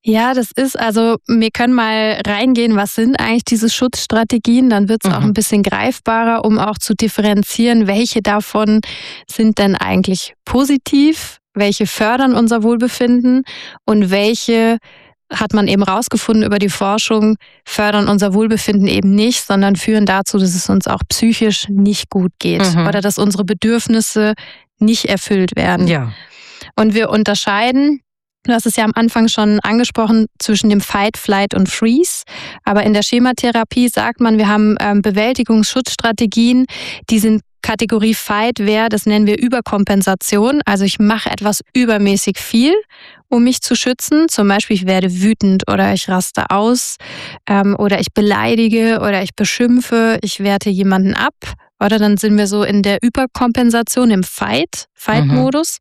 Ja, wir können mal reingehen, was sind eigentlich diese Schutzstrategien, dann wird es auch ein bisschen greifbarer, um auch zu differenzieren, welche davon sind denn eigentlich positiv, welche fördern unser Wohlbefinden und welche, hat man eben rausgefunden über die Forschung, fördern unser Wohlbefinden eben nicht, sondern führen dazu, dass es uns auch psychisch nicht gut geht oder dass unsere Bedürfnisse nicht erfüllt werden. Ja. Und wir unterscheiden, du hast es ja am Anfang schon angesprochen, zwischen dem Fight, Flight und Freeze. Aber in der Schematherapie sagt man, wir haben Bewältigungsschutzstrategien, die sind Kategorie Fight, das nennen wir Überkompensation. Also ich mache etwas übermäßig viel, um mich zu schützen. Zum Beispiel, ich werde wütend oder ich raste aus oder ich beleidige oder ich beschimpfe, ich werte jemanden ab. Oder dann sind wir so in der Überkompensation, im Fight-Modus.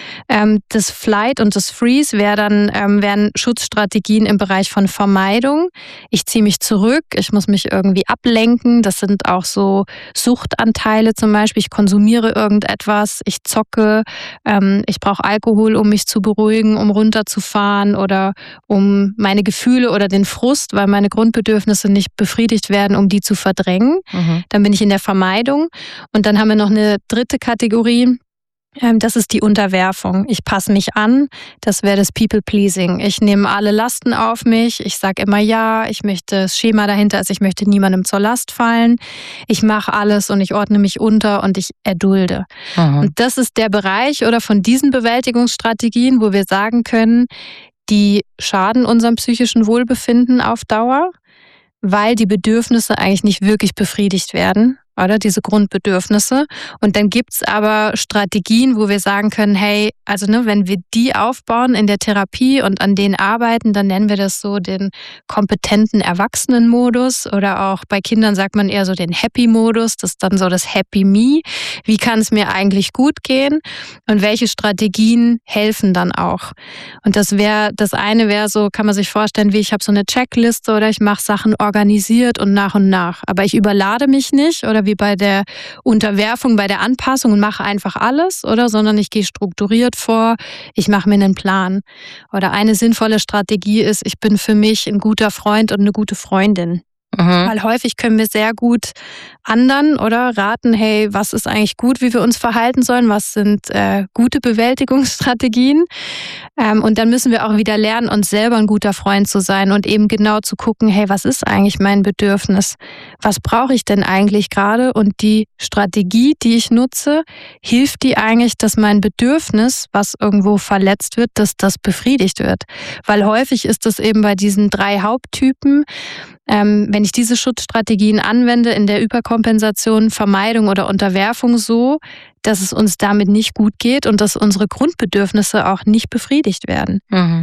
Das Flight und das Freeze wären Schutzstrategien im Bereich von Vermeidung. Ich ziehe mich zurück, ich muss mich irgendwie ablenken. Das sind auch so Suchtanteile zum Beispiel. Ich konsumiere irgendetwas, ich zocke, ich brauche Alkohol, um mich zu beruhigen, um runterzufahren oder um meine Gefühle oder den Frust, weil meine Grundbedürfnisse nicht befriedigt werden, um die zu verdrängen. Dann bin ich in der Vermeidung. Und dann haben wir noch eine dritte Kategorie. Das ist die Unterwerfung. Ich passe mich an, das wäre das People-Pleasing. Ich nehme alle Lasten auf mich, ich sage immer ja, das Schema dahinter ist, ich möchte niemandem zur Last fallen. Ich mache alles und ich ordne mich unter und ich erdulde. Und das ist der Bereich oder von diesen Bewältigungsstrategien, wo wir sagen können, die schaden unserem psychischen Wohlbefinden auf Dauer, weil die Bedürfnisse eigentlich nicht wirklich befriedigt werden. Oder diese Grundbedürfnisse. Und dann gibt's aber Strategien, wo wir sagen können, hey, also wenn wir die aufbauen in der Therapie und an denen arbeiten, dann nennen wir das so den kompetenten Erwachsenenmodus oder auch bei Kindern sagt man eher so den Happy-Modus, das ist dann so das Happy Me. Wie kann es mir eigentlich gut gehen und welche Strategien helfen dann auch? Und das eine wäre so, kann man sich vorstellen, wie ich habe so eine Checkliste oder ich mache Sachen organisiert und nach. Aber ich überlade mich nicht oder wie bei der Unterwerfung, bei der Anpassung und mache einfach alles, sondern ich gehe strukturiert vor, ich mache mir einen Plan. Oder eine sinnvolle Strategie ist, ich bin für mich ein guter Freund und eine gute Freundin. Weil häufig können wir sehr gut anderen raten, hey, was ist eigentlich gut, wie wir uns verhalten sollen, was sind gute Bewältigungsstrategien. Und dann müssen wir auch wieder lernen, uns selber ein guter Freund zu sein und eben genau zu gucken, hey, was ist eigentlich mein Bedürfnis? Was brauche ich denn eigentlich gerade? Und die Strategie, die ich nutze, hilft die eigentlich, dass mein Bedürfnis, was irgendwo verletzt wird, dass das befriedigt wird. Weil häufig ist das eben bei diesen 3 Haupttypen, wenn ich diese Schutzstrategien anwende in der Überkompensation, Vermeidung oder Unterwerfung so, dass es uns damit nicht gut geht und dass unsere Grundbedürfnisse auch nicht befriedigt werden.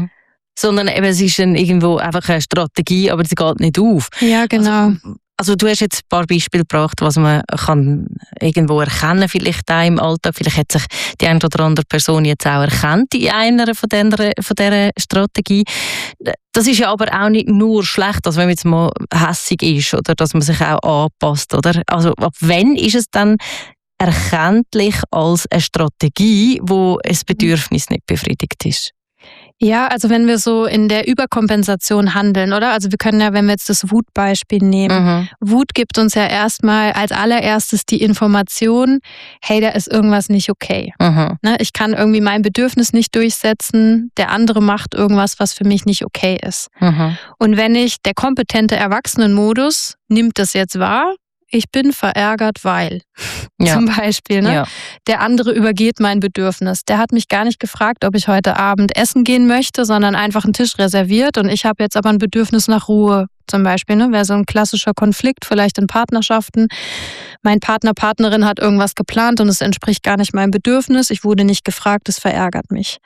Sondern eben, es ist irgendwo einfach eine Strategie, aber sie geht nicht auf. Ja, genau. Also du hast jetzt ein paar Beispiele gebracht, was man kann irgendwo erkennen, vielleicht auch im Alltag. Vielleicht hat sich die eine oder andere Person jetzt auch erkannt in einer von dieser Strategie. Das ist ja aber auch nicht nur schlecht, also wenn man jetzt mal hässig ist oder dass man sich auch anpasst. Oder? Also ab wann ist es dann erkenntlich als eine Strategie, wo ein Bedürfnis nicht befriedigt ist? Ja, also wenn wir so in der Überkompensation handeln, oder? Also wir können ja, wenn wir jetzt das Wutbeispiel nehmen, Wut gibt uns ja erstmal als allererstes die Information, hey, da ist irgendwas nicht okay. Ich kann irgendwie mein Bedürfnis nicht durchsetzen, der andere macht irgendwas, was für mich nicht okay ist. Und wenn der kompetente Erwachsenenmodus nimmt das jetzt wahr, ich bin verärgert, weil zum Beispiel, der andere übergeht mein Bedürfnis. Der hat mich gar nicht gefragt, ob ich heute Abend essen gehen möchte, sondern einfach einen Tisch reserviert und ich habe jetzt aber ein Bedürfnis nach Ruhe. Zum Beispiel, wäre so ein klassischer Konflikt, vielleicht in Partnerschaften. Mein Partner, Partnerin hat irgendwas geplant und es entspricht gar nicht meinem Bedürfnis. Ich wurde nicht gefragt, es verärgert mich.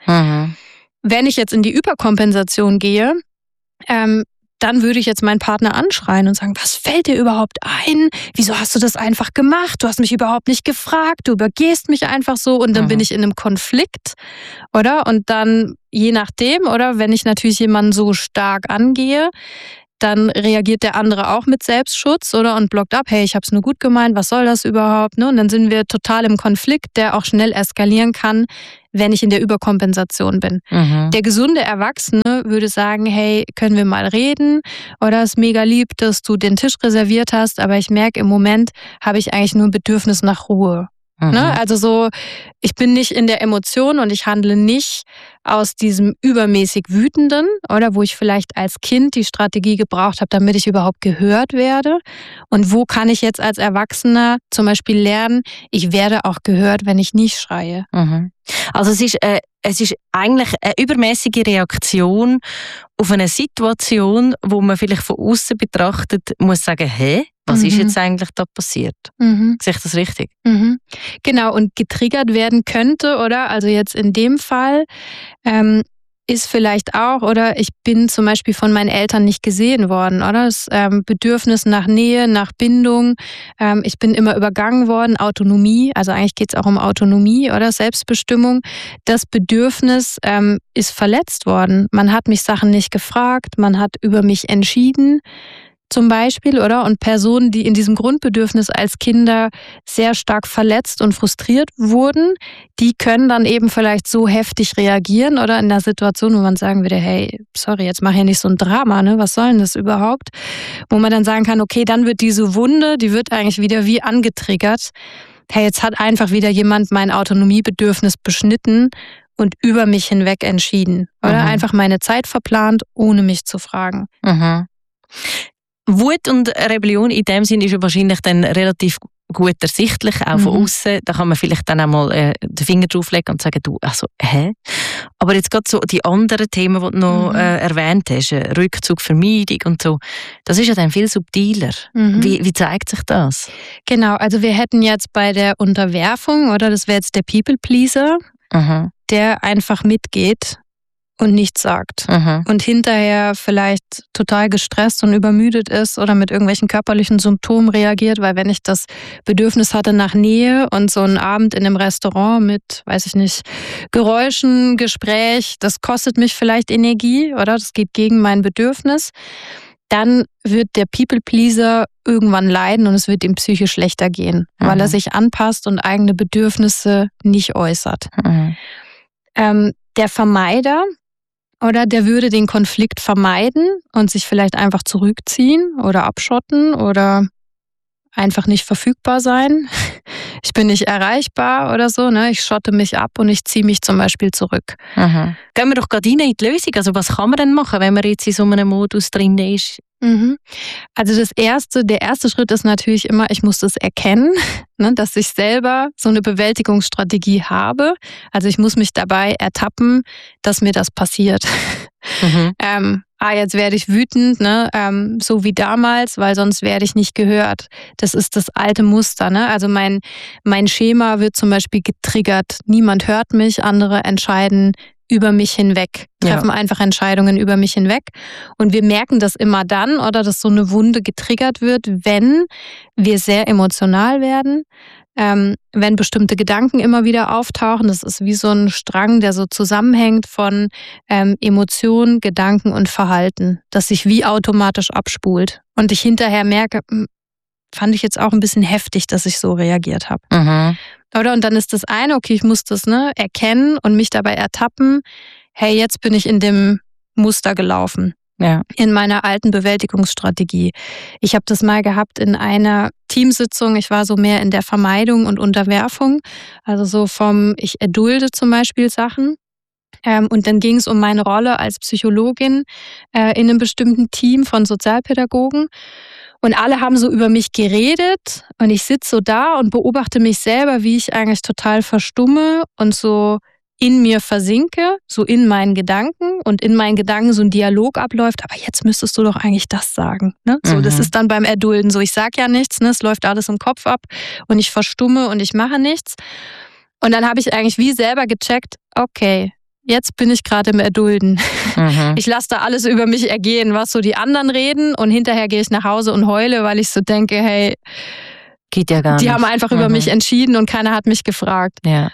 Wenn ich jetzt in die Überkompensation gehe, dann würde ich jetzt meinen Partner anschreien und sagen, was fällt dir überhaupt ein? Wieso hast du das einfach gemacht? Du hast mich überhaupt nicht gefragt, du übergehst mich einfach so und dann bin ich in einem Konflikt, oder? Und dann, je nachdem, oder, wenn ich natürlich jemanden so stark angehe, dann reagiert der andere auch mit Selbstschutz, oder? Und blockt ab, hey, ich habe es nur gut gemeint, was soll das überhaupt? Ne? Und dann sind wir total im Konflikt, der auch schnell eskalieren kann, wenn ich in der Überkompensation bin. Der gesunde Erwachsene würde sagen, hey, können wir mal reden? Oder es ist mega lieb, dass du den Tisch reserviert hast, aber ich merke, im Moment habe ich eigentlich nur ein Bedürfnis nach Ruhe. Ne? Also so, ich bin nicht in der Emotion und ich handle nicht aus diesem übermäßig Wütenden, oder wo ich vielleicht als Kind die Strategie gebraucht habe, damit ich überhaupt gehört werde. Und wo kann ich jetzt als Erwachsener zum Beispiel lernen, ich werde auch gehört, wenn ich nicht schreie. Also es ist eigentlich eine übermäßige Reaktion auf eine Situation, wo man vielleicht von außen betrachtet muss sagen, hä? Was ist jetzt eigentlich da passiert? Sehe ich das richtig? Genau, und getriggert werden könnte, oder? Also jetzt in dem Fall ist vielleicht auch, oder ich bin zum Beispiel von meinen Eltern nicht gesehen worden, oder? Das Bedürfnis nach Nähe, nach Bindung. Ich bin immer übergangen worden, Autonomie, also eigentlich geht es auch um Autonomie, oder? Selbstbestimmung. Das Bedürfnis ist verletzt worden. Man hat mich Sachen nicht gefragt, man hat über mich entschieden. Zum Beispiel, oder? Und Personen, die in diesem Grundbedürfnis als Kinder sehr stark verletzt und frustriert wurden, die können dann eben vielleicht so heftig reagieren, oder in der Situation, wo man sagen würde, hey, sorry, jetzt mach hier nicht so ein Drama, ne? Was soll denn das überhaupt? Wo man dann sagen kann, okay, dann wird diese Wunde, die wird eigentlich wieder wie angetriggert. Hey, jetzt hat einfach wieder jemand mein Autonomiebedürfnis beschnitten und über mich hinweg entschieden. Oder einfach meine Zeit verplant, ohne mich zu fragen. Wut und Rebellion in dem Sinn ist ja wahrscheinlich dann relativ gut ersichtlich, auch von außen. Da kann man vielleicht dann auch mal den Finger drauflegen und sagen, du, also, hä? Aber jetzt gerade so die anderen Themen, die du noch erwähnt hast, Rückzug, Vermeidung und so, das ist ja dann viel subtiler. Wie zeigt sich das? Genau, also wir hätten jetzt bei der Unterwerfung, oder das wäre jetzt der People-Pleaser, der einfach mitgeht und nichts sagt. Und hinterher vielleicht total gestresst und übermüdet ist oder mit irgendwelchen körperlichen Symptomen reagiert, weil wenn ich das Bedürfnis hatte nach Nähe und so einen Abend in einem Restaurant mit, weiß ich nicht, Geräuschen, Gespräch, das kostet mich vielleicht Energie, oder? Das geht gegen mein Bedürfnis. Dann wird der People-Pleaser irgendwann leiden und es wird ihm psychisch schlechter gehen, weil er sich anpasst und eigene Bedürfnisse nicht äußert. Der Vermeider, oder der würde den Konflikt vermeiden und sich vielleicht einfach zurückziehen oder abschotten oder einfach nicht verfügbar sein. Ich bin nicht erreichbar oder so, ne? Ich schotte mich ab und ich ziehe mich zum Beispiel zurück. Gehen wir doch gerade rein in die Lösung. Also was kann man denn machen, wenn man jetzt in so einem Modus drin ist? Also der erste Schritt ist natürlich immer, ich muss das erkennen, ne, dass ich selber so eine Bewältigungsstrategie habe. Also ich muss mich dabei ertappen, dass mir das passiert. Jetzt werde ich wütend, ne, so wie damals, weil sonst werde ich nicht gehört. Das ist das alte Muster. Ne? Also mein Schema wird zum Beispiel getriggert. Niemand hört mich, andere entscheiden über mich hinweg, treffen einfach Entscheidungen über mich hinweg. Und wir merken das immer dann, oder dass so eine Wunde getriggert wird, wenn wir sehr emotional werden, wenn bestimmte Gedanken immer wieder auftauchen. Das ist wie so ein Strang, der so zusammenhängt von Emotionen, Gedanken und Verhalten, das sich wie automatisch abspult. Und ich hinterher merke, fand ich jetzt auch ein bisschen heftig, dass ich so reagiert habe. Oder? Und dann ist das eine, okay, ich muss das erkennen und mich dabei ertappen, hey, jetzt bin ich in dem Muster gelaufen. In meiner alten Bewältigungsstrategie. Ich habe das mal gehabt in einer Teamsitzung. Ich war so mehr in der Vermeidung und Unterwerfung. Also so ich erdulde zum Beispiel Sachen. Und dann ging es um meine Rolle als Psychologin in einem bestimmten Team von Sozialpädagogen. Und alle haben so über mich geredet und ich sitze so da und beobachte mich selber, wie ich eigentlich total verstumme und so in mir versinke, so in meinen Gedanken und in meinen Gedanken so ein Dialog abläuft, aber jetzt müsstest du doch eigentlich das sagen. Ne? So, das ist dann beim Erdulden so, ich sag ja nichts, ne? Es läuft alles im Kopf ab und ich verstumme und ich mache nichts. Und dann habe ich eigentlich wie selber gecheckt, okay, jetzt bin ich gerade im Erdulden. Ich lasse da alles über mich ergehen, was so die anderen reden und hinterher gehe ich nach Hause und heule, weil ich so denke, hey, geht ja gar nicht. Die haben einfach über mich entschieden und keiner hat mich gefragt. Ja.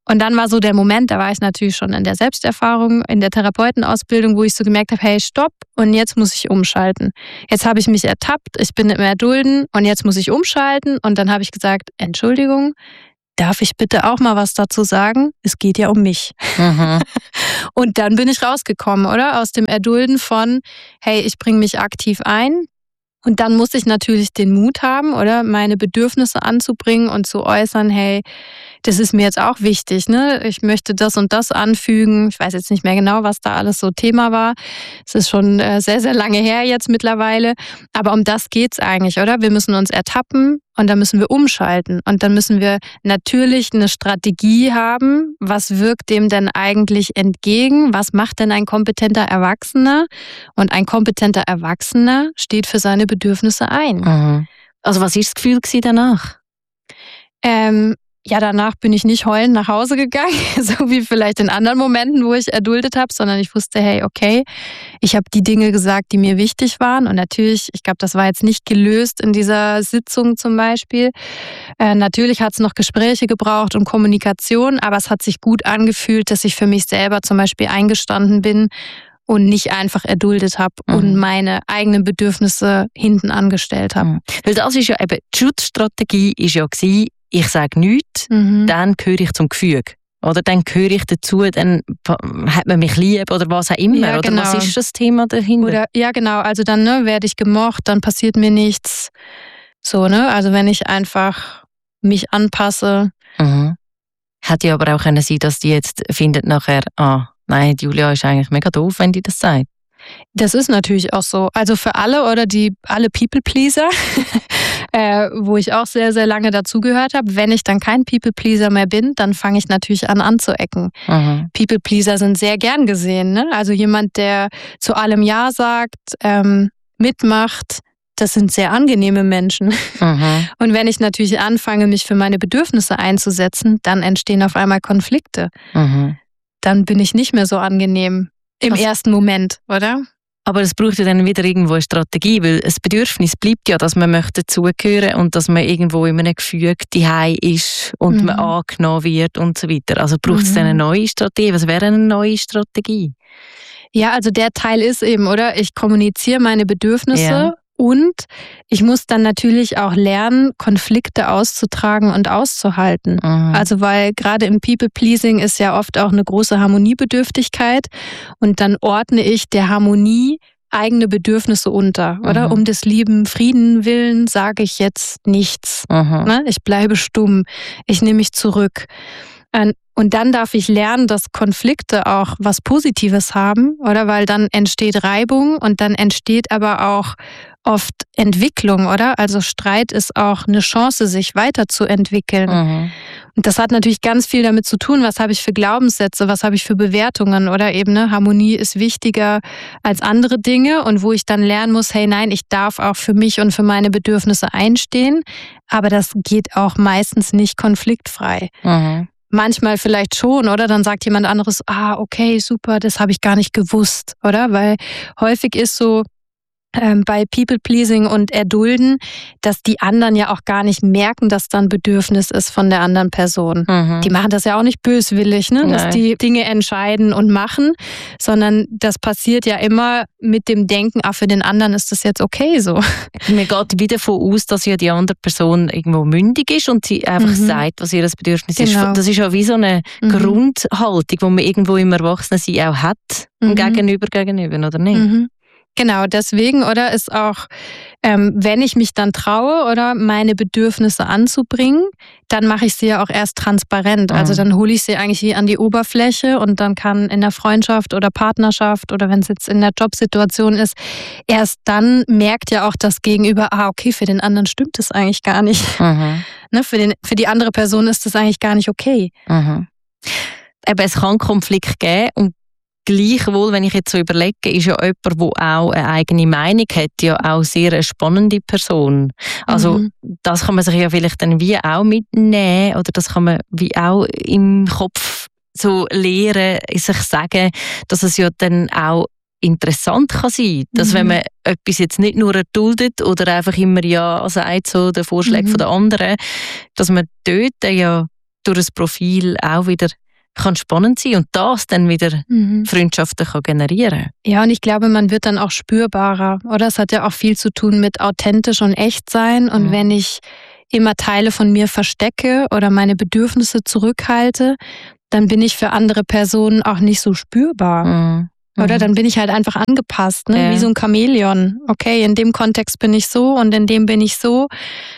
Und dann war so der Moment, da war ich natürlich schon in der Selbsterfahrung, in der Therapeutenausbildung, wo ich so gemerkt habe, hey, stopp, und jetzt muss ich umschalten. Jetzt habe ich mich ertappt, ich bin im Erdulden und jetzt muss ich umschalten. Und dann habe ich gesagt, Entschuldigung, darf ich bitte auch mal was dazu sagen? Es geht ja um mich. Mhm. Und dann bin ich rausgekommen, oder? Aus dem Erdulden von, hey, ich bringe mich aktiv ein. Und dann muss ich natürlich den Mut haben, oder meine Bedürfnisse anzubringen und zu äußern, hey, das ist mir jetzt auch wichtig, ne? Ich möchte das und das anfügen. Ich weiß jetzt nicht mehr genau, was da alles so Thema war. Es ist schon sehr, sehr lange her jetzt mittlerweile. Aber um das geht's eigentlich, oder? Wir müssen uns ertappen und dann müssen wir umschalten. Und dann müssen wir natürlich eine Strategie haben. Was wirkt dem denn eigentlich entgegen? Was macht denn ein kompetenter Erwachsener? Und ein kompetenter Erwachsener steht für seine Bedürfnisse ein. Mhm. Also was war das Gefühl danach? Ja, danach bin ich nicht heulend nach Hause gegangen, so wie vielleicht in anderen Momenten, wo ich erduldet habe, sondern ich wusste, hey, okay, ich habe die Dinge gesagt, die mir wichtig waren. Und natürlich, ich glaube, das war jetzt nicht gelöst in dieser Sitzung zum Beispiel. Natürlich hat es noch Gespräche gebraucht und Kommunikation, aber es hat sich gut angefühlt, dass ich für mich selber zum Beispiel eingestanden bin und nicht einfach erduldet habe und meine eigenen Bedürfnisse hinten angestellt habe. Weil das ist ja eben, die Schutzstrategie ist ja gewesen, ich sage nichts, dann gehöre ich zum Gefüge. Oder dann gehöre ich dazu, dann hat man mich lieb oder was auch immer. Ja, genau. Oder was ist das Thema dahinter? Oder, ja, genau. Also dann werde ich gemocht, dann passiert mir nichts. So, ne? Also wenn ich einfach mich anpasse. Hätte ja aber auch können sein, dass die jetzt findet nachher, nein, Julia ist eigentlich mega doof, wenn die das sagt. Das ist natürlich auch so. Also für alle oder alle People-Pleaser, wo ich auch sehr, sehr lange dazugehört habe, wenn ich dann kein People-Pleaser mehr bin, dann fange ich natürlich an anzuecken. People-Pleaser sind sehr gern gesehen, ne? Also jemand, der zu allem Ja sagt, mitmacht, das sind sehr angenehme Menschen. Und wenn ich natürlich anfange, mich für meine Bedürfnisse einzusetzen, dann entstehen auf einmal Konflikte. Dann bin ich nicht mehr so angenehm. Im ersten Moment, oder? Aber es braucht ja dann wieder irgendwo eine Strategie, weil das Bedürfnis bleibt ja, dass man möchte dazugehören und dass man irgendwo in einem Gefüge daheim ist und man angenommen wird und so weiter. Also braucht es dann eine neue Strategie? Was wäre eine neue Strategie? Ja, also der Teil ist eben, oder? Ich kommuniziere meine Bedürfnisse und ich muss dann natürlich auch lernen, Konflikte auszutragen und auszuhalten. Also weil gerade im People-Pleasing ist ja oft auch eine große Harmoniebedürftigkeit und dann ordne ich der Harmonie eigene Bedürfnisse unter, oder? Um des lieben Frieden willen sage ich jetzt nichts. Ne? Ich bleibe stumm, ich nehme mich zurück. Und dann darf ich lernen, dass Konflikte auch was Positives haben, oder? Weil dann entsteht Reibung und dann entsteht aber auch oft Entwicklung, oder? Also Streit ist auch eine Chance, sich weiterzuentwickeln. Und das hat natürlich ganz viel damit zu tun, was habe ich für Glaubenssätze, was habe ich für Bewertungen, oder eben, ne? Harmonie ist wichtiger als andere Dinge und wo ich dann lernen muss, hey, nein, ich darf auch für mich und für meine Bedürfnisse einstehen, aber das geht auch meistens nicht konfliktfrei. Manchmal vielleicht schon, oder? Dann sagt jemand anderes, okay, super, das habe ich gar nicht gewusst, oder? Weil häufig ist so bei People-Pleasing und Erdulden, dass die anderen ja auch gar nicht merken, dass da ein Bedürfnis ist von der anderen Person. Die machen das ja auch nicht böswillig, ne? Dass die Dinge entscheiden und machen, sondern das passiert ja immer mit dem Denken, für den anderen ist das jetzt okay so. Man geht wieder davon aus, dass ja die andere Person irgendwo mündig ist und sie einfach sagt, was ihr Bedürfnis ist. Das ist ja wie so eine Grundhaltung, die man irgendwo im Erwachsenensein auch hat, gegenüber, oder nicht? Genau, deswegen, oder, ist auch, wenn ich mich dann traue, oder, meine Bedürfnisse anzubringen, dann mache ich sie ja auch erst transparent. Also dann hole ich sie eigentlich wie an die Oberfläche und dann kann in der Freundschaft oder Partnerschaft oder wenn es jetzt in der Jobsituation ist, erst dann merkt ja auch das Gegenüber, okay, für den anderen stimmt das eigentlich gar nicht. Ne, für die andere Person ist das eigentlich gar nicht okay. Eben, es kann Konflikt geben und gleichwohl, wenn ich jetzt so überlege, ist ja jemand, der auch eine eigene Meinung hat, ja auch sehr eine spannende Person. Also das kann man sich ja vielleicht dann wie auch mitnehmen oder das kann man wie auch im Kopf so lehren, sich sagen, dass es ja dann auch interessant kann sein, dass wenn man etwas jetzt nicht nur erduldet oder einfach immer ja sagt, so der Vorschlag von der anderen, dass man dort ja durch ein Profil auch wieder kann spannend sein und das dann wieder Freundschaften kann generieren. Ja, und ich glaube, man wird dann auch spürbarer, oder? Es hat ja auch viel zu tun mit authentisch und echt sein. Und wenn ich immer Teile von mir verstecke oder meine Bedürfnisse zurückhalte, dann bin ich für andere Personen auch nicht so spürbar. Oder dann bin ich halt einfach angepasst, ne? Wie so ein Chamäleon. Okay, in dem Kontext bin ich so und in dem bin ich so.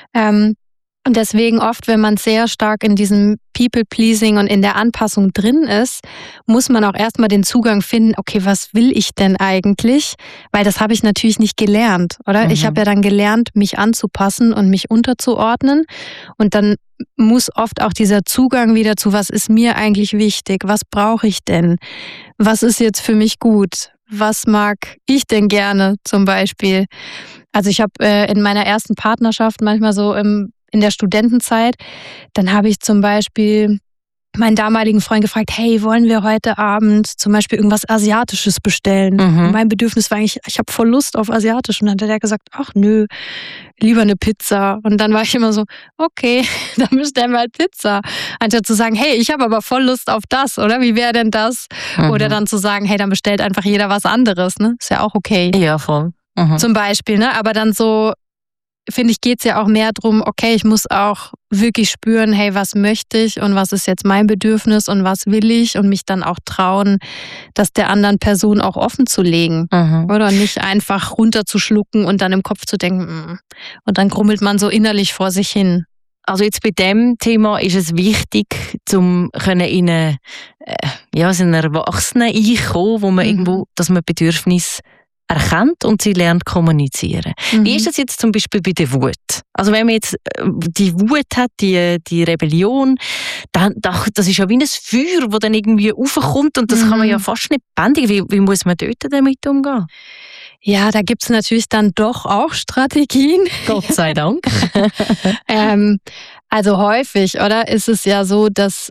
Und deswegen oft, wenn man sehr stark in diesem People-Pleasing und in der Anpassung drin ist, muss man auch erstmal den Zugang finden, okay, was will ich denn eigentlich? Weil das habe ich natürlich nicht gelernt, oder? Ich habe ja dann gelernt, mich anzupassen und mich unterzuordnen. Und dann muss oft auch dieser Zugang wieder zu, was ist mir eigentlich wichtig? Was brauche ich denn? Was ist jetzt für mich gut? Was mag ich denn gerne zum Beispiel? Also ich habe in meiner ersten Partnerschaft manchmal so in der Studentenzeit, dann habe ich zum Beispiel meinen damaligen Freund gefragt, hey, wollen wir heute Abend zum Beispiel irgendwas Asiatisches bestellen? Und mein Bedürfnis war eigentlich, ich habe voll Lust auf Asiatisch. Und dann hat der gesagt, ach nö, lieber eine Pizza. Und dann war ich immer so, okay, dann bestellen wir halt Pizza. Anstatt zu sagen, hey, ich habe aber voll Lust auf das, oder? Wie wäre denn das? Oder dann zu sagen, hey, dann bestellt einfach jeder was anderes, ne? Ist ja auch okay. Ja, voll. Zum Beispiel, ne? Aber dann so, finde ich, geht es ja auch mehr darum, okay, ich muss auch wirklich spüren, hey, was möchte ich und was ist jetzt mein Bedürfnis und was will ich und mich dann auch trauen, das der anderen Person auch offen zu legen. Oder nicht einfach runterzuschlucken und dann im Kopf zu denken, und dann grummelt man so innerlich vor sich hin. Also jetzt bei dem Thema ist es wichtig, um in eine Erwachsene einkommen, wo man irgendwo, dass man Bedürfnisse erkennt und sie lernt kommunizieren. Wie ist das jetzt zum Beispiel bei der Wut? Also wenn man jetzt die Wut hat, die Rebellion, dann, das ist ja wie ein Feuer, das dann irgendwie raufkommt und das kann man ja fast nicht bändigen. Wie muss man dort damit umgehen? Ja, da gibt's natürlich dann doch auch Strategien. Gott sei Dank. Also häufig, oder? Ist es ja so, dass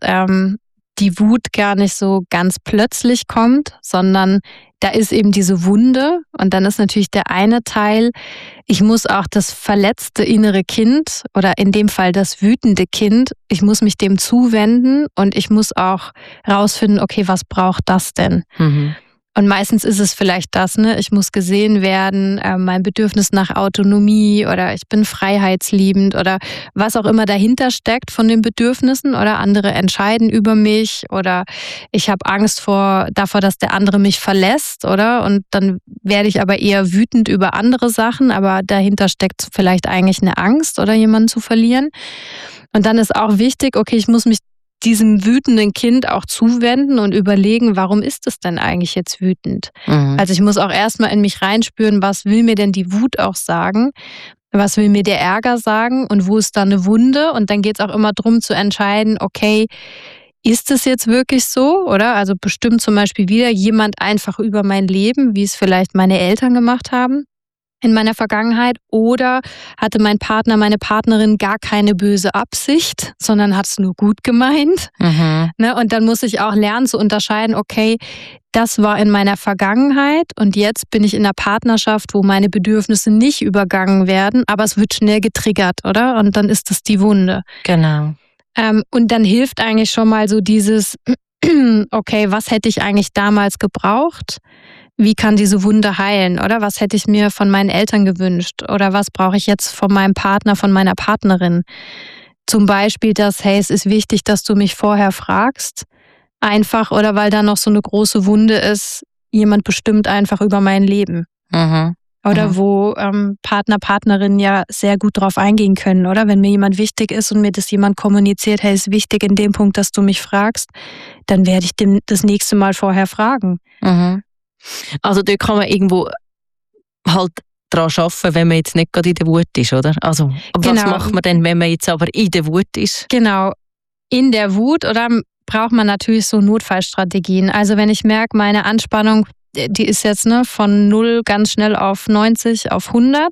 die Wut gar nicht so ganz plötzlich kommt, sondern da ist eben diese Wunde und dann ist natürlich der eine Teil, ich muss auch das verletzte innere Kind oder in dem Fall das wütende Kind, ich muss mich dem zuwenden und ich muss auch rausfinden, okay, was braucht das denn? Und meistens ist es vielleicht das, ne? Ich muss gesehen werden, mein Bedürfnis nach Autonomie oder ich bin freiheitsliebend oder was auch immer dahinter steckt von den Bedürfnissen oder andere entscheiden über mich oder ich habe Angst davor, dass der andere mich verlässt, oder? Und dann werde ich aber eher wütend über andere Sachen, aber dahinter steckt vielleicht eigentlich eine Angst oder jemanden zu verlieren. Und dann ist auch wichtig, okay, ich muss mich diesem wütenden Kind auch zuwenden und überlegen, warum ist es denn eigentlich jetzt wütend? Also ich muss auch erstmal in mich reinspüren, was will mir denn die Wut auch sagen? Was will mir der Ärger sagen? Und wo ist da eine Wunde? Und dann geht es auch immer darum zu entscheiden, okay, ist es jetzt wirklich so? Oder? Also bestimmt zum Beispiel wieder jemand einfach über mein Leben, wie es vielleicht meine Eltern gemacht haben in meiner Vergangenheit, oder hatte mein Partner, meine Partnerin gar keine böse Absicht, sondern hat es nur gut gemeint. Ne? Und dann muss ich auch lernen zu unterscheiden, okay, das war in meiner Vergangenheit und jetzt bin ich in einer Partnerschaft, wo meine Bedürfnisse nicht übergangen werden, aber es wird schnell getriggert, oder? Und dann ist das die Wunde. Genau. Und dann hilft eigentlich schon mal so dieses, okay, was hätte ich eigentlich damals gebraucht? Wie kann diese Wunde heilen, oder? Was hätte ich mir von meinen Eltern gewünscht? Oder was brauche ich jetzt von meinem Partner, von meiner Partnerin? Zum Beispiel das, hey, es ist wichtig, dass du mich vorher fragst. Einfach, oder weil da noch so eine große Wunde ist, jemand bestimmt einfach über mein Leben. Oder wo Partner, Partnerinnen ja sehr gut drauf eingehen können, oder? Wenn mir jemand wichtig ist und mir das jemand kommuniziert, hey, es ist wichtig in dem Punkt, dass du mich fragst, dann werde ich das nächste Mal vorher fragen. Also dort kann man irgendwo halt daran arbeiten, wenn man jetzt nicht gerade in der Wut ist, oder? Also was macht man denn, wenn man jetzt aber in der Wut ist? Genau, in der Wut, oder braucht man natürlich so Notfallstrategien. Also wenn ich merke, meine Anspannung, die ist jetzt von 0 ganz schnell auf 90, auf 100,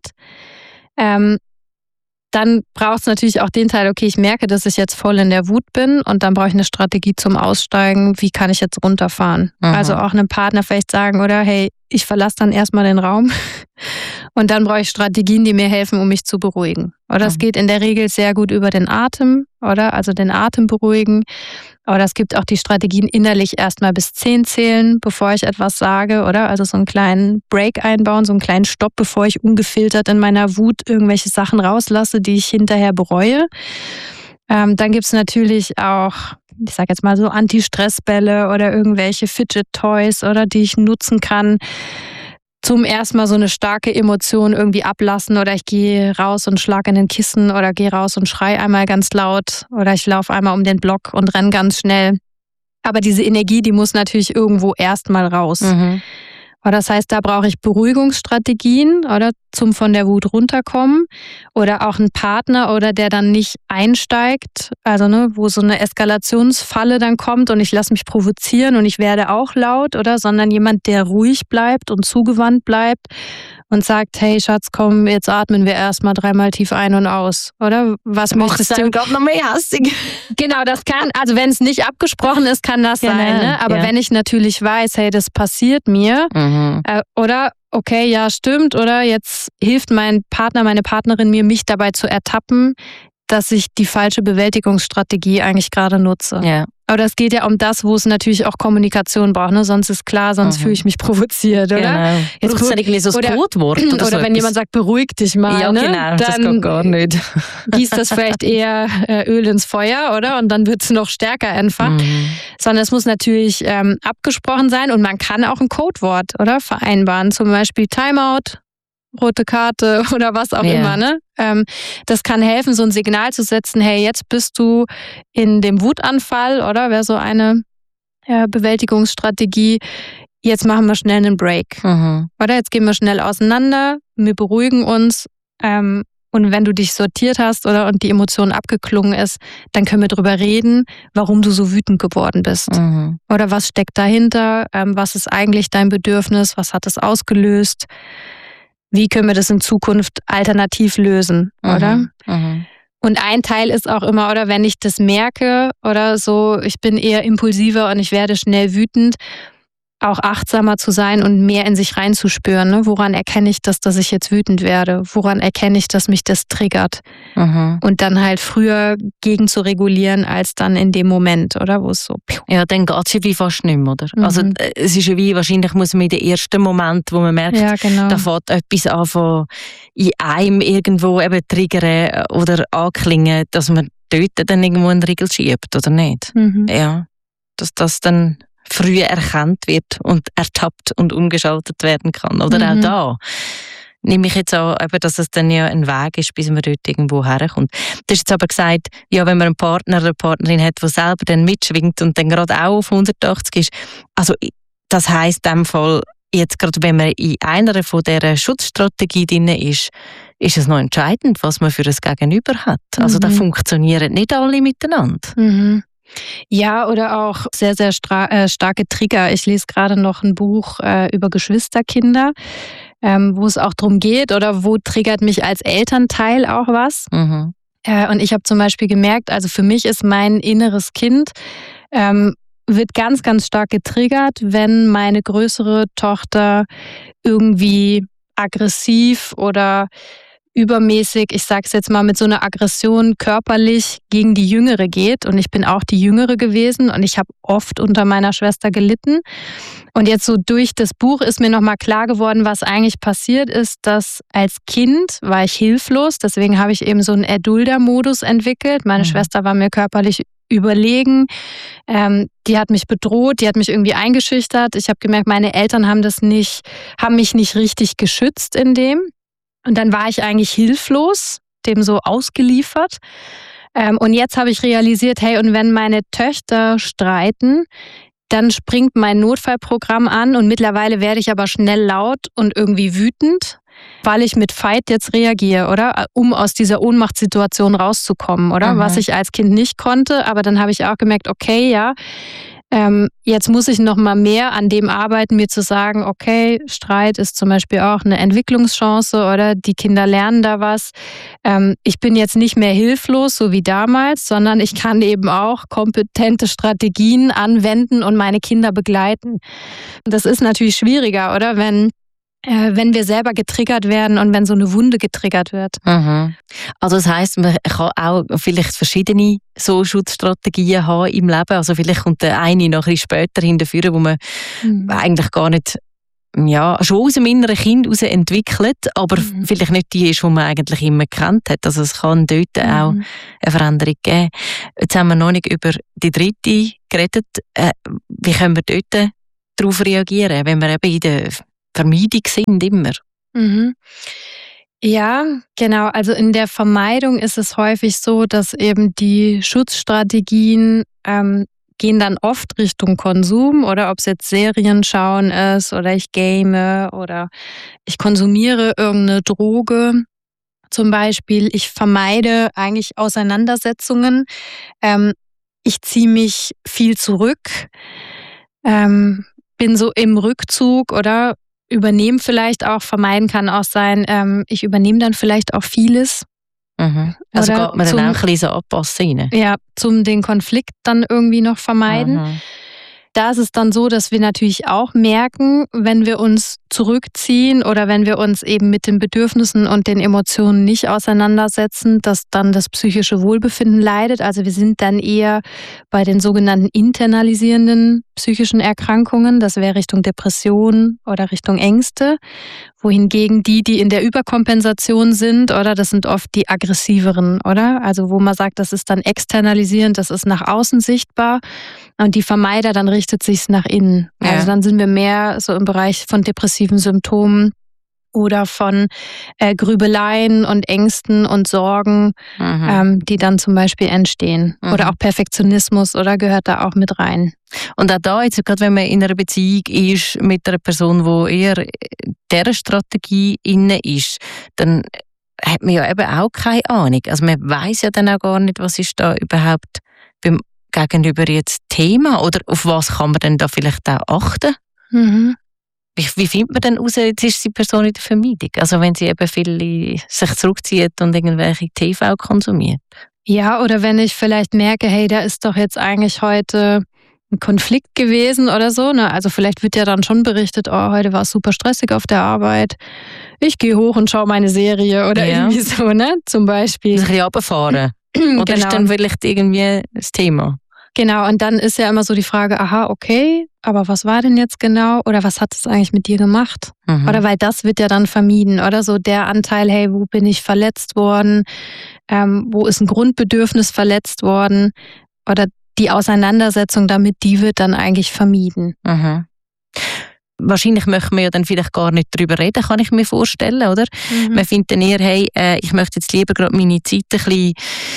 dann braucht es natürlich auch den Teil, okay, ich merke, dass ich jetzt voll in der Wut bin und dann brauche ich eine Strategie zum Aussteigen, wie kann ich jetzt runterfahren? Also auch einem Partner vielleicht sagen, oder hey, ich verlasse dann erstmal den Raum Und dann brauche ich Strategien, die mir helfen, um mich zu beruhigen. Oder es geht in der Regel sehr gut über den Atem, oder? Also den Atem beruhigen. Oder es gibt auch die Strategien, innerlich erstmal bis 10 zählen, bevor ich etwas sage, oder? Also so einen kleinen Break einbauen, so einen kleinen Stopp, bevor ich ungefiltert in meiner Wut irgendwelche Sachen rauslasse, die ich hinterher bereue. Dann gibt es natürlich auch, ich sage jetzt mal so Anti-Stress-Bälle oder irgendwelche Fidget-Toys, oder, die ich nutzen kann, zum erstmal so eine starke Emotion irgendwie ablassen, oder ich gehe raus und schlage in den Kissen oder gehe raus und schrei einmal ganz laut oder ich laufe einmal um den Block und renne ganz schnell. Aber diese Energie, die muss natürlich irgendwo erstmal raus. Das heißt, da brauche ich Beruhigungsstrategien, oder, zum von der Wut runterkommen, oder auch einen Partner, oder, der dann nicht einsteigt, also wo so eine Eskalationsfalle dann kommt und ich lasse mich provozieren und ich werde auch laut, oder, sondern jemand, der ruhig bleibt und zugewandt bleibt und sagt, hey Schatz, komm, jetzt atmen wir erstmal 3-mal tief ein und aus, oder? Was möchtest du? Gott noch mehr hassig. Genau, das kann, also wenn es nicht abgesprochen ist, kann das sein, ne? Aber wenn ich natürlich weiß, hey, das passiert mir, oder, okay, ja, stimmt, oder jetzt hilft mein Partner, meine Partnerin mir, mich dabei zu ertappen, dass ich die falsche Bewältigungsstrategie eigentlich gerade nutze. Ja. Aber das geht ja um das, wo es natürlich auch Kommunikation braucht, ne? Sonst ist klar, sonst fühle ich mich provoziert, oder? Genau. Jetzt braucht es ja irgendwie so ein Codewort oder so wenn etwas. jemand sagt, beruhig dich mal, ja, genau, ne? das geht gar nicht. Gießt das vielleicht eher Öl ins Feuer, oder? Und dann wird es noch stärker entfacht. Sondern es muss natürlich abgesprochen sein und man kann auch ein Codewort, oder, vereinbaren. Zum Beispiel Timeout, rote Karte oder was auch immer, ne? Das kann helfen, so ein Signal zu setzen, hey, jetzt bist du in dem Wutanfall, oder? Wäre so eine Bewältigungsstrategie. Jetzt machen wir schnell einen Break. Oder jetzt gehen wir schnell auseinander, wir beruhigen uns. Und wenn du dich sortiert hast, oder, und die Emotion abgeklungen ist, dann können wir drüber reden, warum du so wütend geworden bist. Oder was steckt dahinter? Was ist eigentlich dein Bedürfnis? Was hat es ausgelöst? Wie können wir das in Zukunft alternativ lösen, oder? Und ein Teil ist auch immer, oder, wenn ich das merke, oder so, ich bin eher impulsiver und ich werde schnell wütend, auch achtsamer zu sein und mehr in sich reinzuspüren. Ne? Woran erkenne ich das, dass ich jetzt wütend werde? Woran erkenne ich, dass mich das triggert? Und dann halt früher gegen zu regulieren, als dann in dem Moment, oder? Wo es so... Ja, dann geht es ja wie fast nicht mehr, oder? Also es ist ja wie, wahrscheinlich muss man in den ersten Moment, wo man merkt, da fängt etwas an von in einem irgendwo eben triggern oder anklingen, dass man dort dann irgendwo einen Riegel schiebt, oder nicht? Ja, dass das dann früh erkannt wird und ertappt und umgeschaltet werden kann. Oder auch da nehme ich jetzt an, dass es dann ja ein Weg ist, bis man dort irgendwo herkommt. Du hast jetzt aber gesagt, ja, wenn man einen Partner oder eine Partnerin hat, der selber dann mitschwingt und dann gerade auch auf 180 ist, also das heisst in dem Fall, jetzt gerade wenn man in einer von dieser Schutzstrategie drin ist es noch entscheidend, was man für ein Gegenüber hat. Also da funktionieren nicht alle miteinander. Ja, oder auch sehr, sehr starke Trigger. Ich lese gerade noch ein Buch über Geschwisterkinder, wo es auch darum geht, oder wo triggert mich als Elternteil auch was. Und ich habe zum Beispiel gemerkt, also für mich ist mein inneres Kind, wird ganz, ganz stark getriggert, wenn meine größere Tochter irgendwie aggressiv oder übermäßig, ich sag's jetzt mal, mit so einer Aggression körperlich gegen die Jüngere geht. Und ich bin auch die Jüngere gewesen und ich habe oft unter meiner Schwester gelitten. Und jetzt so durch das Buch ist mir nochmal klar geworden, was eigentlich passiert ist, dass als Kind war ich hilflos. Deswegen habe ich eben so einen Erdulder-Modus entwickelt. Meine Schwester war mir körperlich überlegen. Die hat mich bedroht, die hat mich irgendwie eingeschüchtert. Ich habe gemerkt, meine Eltern haben mich nicht richtig geschützt in dem. Und dann war ich eigentlich hilflos, dem so ausgeliefert. Und jetzt habe ich realisiert, hey, und wenn meine Töchter streiten, dann springt mein Notfallprogramm an und mittlerweile werde ich aber schnell laut und irgendwie wütend, weil ich mit Fight jetzt reagiere, oder? Um aus dieser Ohnmachtssituation rauszukommen, oder? Was ich als Kind nicht konnte, aber dann habe ich auch gemerkt, okay, ja, jetzt muss ich noch mal mehr an dem arbeiten, mir zu sagen, okay, Streit ist zum Beispiel auch eine Entwicklungschance, oder die Kinder lernen da was. Ich bin jetzt nicht mehr hilflos, so wie damals, sondern ich kann eben auch kompetente Strategien anwenden und meine Kinder begleiten. Das ist natürlich schwieriger, oder? Wenn wenn wir selber getriggert werden und wenn so eine Wunde getriggert wird. Mhm. Also das heisst, man kann auch vielleicht verschiedene so Schutzstrategien haben im Leben. Also vielleicht kommt der eine noch ein bisschen später hinterführen, wo man eigentlich gar nicht, schon aus dem inneren Kind heraus entwickelt, aber vielleicht nicht die ist, die man eigentlich immer gekannt hat. Also es kann dort auch eine Veränderung geben. Jetzt haben wir noch nicht über die dritte geredet. Wie können wir dort darauf reagieren, wenn wir eben in der Vermeidung sind immer? Ja, genau. Also in der Vermeidung ist es häufig so, dass eben die Schutzstrategien gehen dann oft Richtung Konsum, oder ob es jetzt Serien schauen ist oder ich game oder ich konsumiere irgendeine Droge. Zum Beispiel, ich vermeide eigentlich Auseinandersetzungen. Ich ziehe mich viel zurück, bin so im Rückzug oder übernehme vielleicht auch, vermeiden kann auch sein, ich übernehme dann vielleicht auch vieles. Also oder geht man dann auch ein bisschen so anpassen rein? Ja, zum den Konflikt dann irgendwie noch vermeiden. Da ist es dann so, dass wir natürlich auch merken, wenn wir uns zurückziehen oder wenn wir uns eben mit den Bedürfnissen und den Emotionen nicht auseinandersetzen, dass dann das psychische Wohlbefinden leidet. Also wir sind dann eher bei den sogenannten internalisierenden psychischen Erkrankungen. Das wäre Richtung Depression oder Richtung Ängste. Wohingegen die in der Überkompensation sind, oder das sind oft die aggressiveren, oder? Also wo man sagt, das ist dann externalisierend, das ist nach außen sichtbar. Und die Vermeider, dann richtet sich's nach innen. Ja. Also dann sind wir mehr so im Bereich von depressiven Symptomen oder von Grübeleien und Ängsten und Sorgen, die dann zum Beispiel entstehen. Oder auch Perfektionismus, oder gehört da auch mit rein. Und auch da, jetzt, gerade wenn man in einer Beziehung ist mit einer Person, die eher dieser Strategie inne ist, dann hat man ja eben auch keine Ahnung. Also man weiss ja dann auch gar nicht, was ist da überhaupt beim Gegenüber jetzt Thema, oder auf was kann man denn da vielleicht auch achten? Wie findet man denn raus, jetzt ist die Person in der Vermeidung? Also wenn sie eben viel sich zurückzieht und irgendwelche TV konsumiert? Ja, oder wenn ich vielleicht merke, hey, da ist doch jetzt eigentlich heute ein Konflikt gewesen oder so. Ne? Also vielleicht wird ja dann schon berichtet, oh, heute war es super stressig auf der Arbeit. Ich gehe hoch und schaue meine Serie oder irgendwie so, ne? Zum Beispiel. Ein bisschen runterfahren. Oder ist dann vielleicht irgendwie das Thema? Genau, und dann ist ja immer so die Frage, aha, okay, aber was war denn jetzt genau? Oder was hat es eigentlich mit dir gemacht? Oder weil das wird ja dann vermieden, oder so der Anteil, hey, wo bin ich verletzt worden? Wo ist ein Grundbedürfnis verletzt worden? Oder die Auseinandersetzung damit, die wird dann eigentlich vermieden. Wahrscheinlich möchten wir ja dann vielleicht gar nicht darüber reden, kann ich mir vorstellen, oder? Man findet dann eher, hey, ich möchte jetzt lieber gerade meine Zeit ein bisschen